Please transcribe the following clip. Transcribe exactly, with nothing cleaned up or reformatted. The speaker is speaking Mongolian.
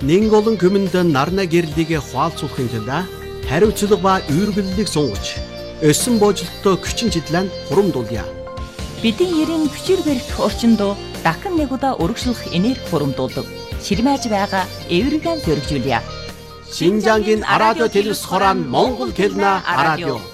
Нэг олон хүмүнд нарна гэрлийг хуалцуулахын тулд хариуцлага ба үйргэллийг сунгаж, өссөн боожилттой хүчин чиглэн хурамдуулъя. Бидний ерийн хүчээр барих орчинд дахин нэг удаа өргөжлөх энерги хурамдуулдаг. Ширмэж байгаа эвэргэн зөргижүүлье. Шинжангийн радио телевиз хорон Монгол хэлний радио.